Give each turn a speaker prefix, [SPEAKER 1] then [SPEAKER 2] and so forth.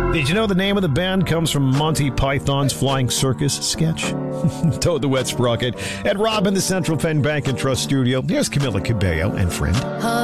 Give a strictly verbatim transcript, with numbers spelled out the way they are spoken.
[SPEAKER 1] Did you know the name of the band comes from Monty Python's Flying Circus sketch? Toad the Wet Sprocket and Rob in the Central Penn Bank and Trust Studio. Here's Camila Cabello and Friend.